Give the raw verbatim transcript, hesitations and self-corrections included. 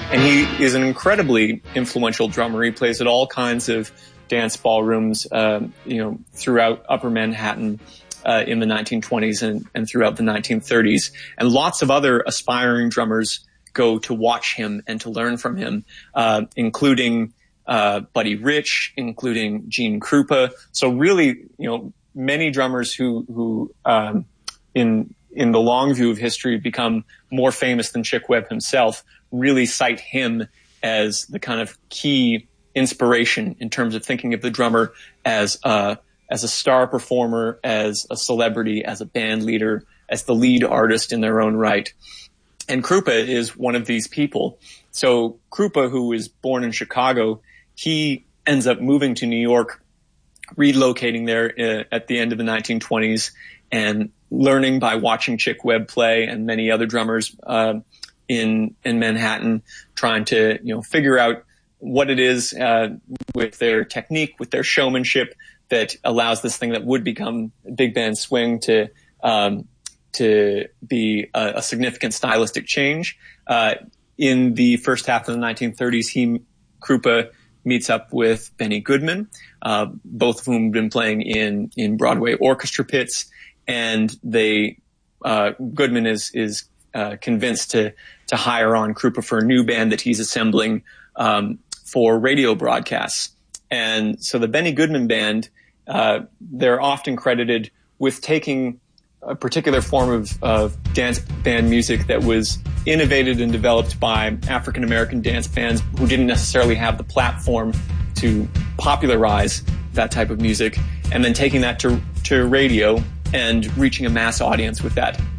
And he is an incredibly influential drummer. He plays at all kinds of dance ballrooms, uh, you know, throughout Upper Manhattan uh, in the nineteen twenties and, and throughout the nineteen thirties. And lots of other aspiring drummers go to watch him and to learn from him, uh, including uh, Buddy Rich, including Gene Krupa. So really, you know, many drummers who who um, in in the long view of history become more famous than Chick Webb himself really cite him as the kind of key inspiration in terms of thinking of the drummer as a, as a star performer, as a celebrity, as a band leader, as the lead artist in their own right. And Krupa is one of these people. So Krupa, who was born in Chicago, he ends up moving to New York, relocating there uh, at the end of the nineteen twenties and learning by watching Chick Webb play and many other drummers uh, in in Manhattan, trying to, you know, figure out what it is uh, with their technique, with their showmanship that allows this thing that would become big band swing to um, to be a, a significant stylistic change. Uh, in the first half of the nineteen thirties, he, Krupa, meets up with Benny Goodman, uh, both of whom have been playing in, in Broadway orchestra pits. And they, uh, Goodman is, is, uh, convinced to, to hire on Krupa for a new band that he's assembling, um, for radio broadcasts. And so the Benny Goodman band, uh, they're often credited with taking a particular form of, of dance band music that was innovated and developed by African-American dance bands who didn't necessarily have the platform to popularize that type of music, and then taking that to, to radio and reaching a mass audience with that.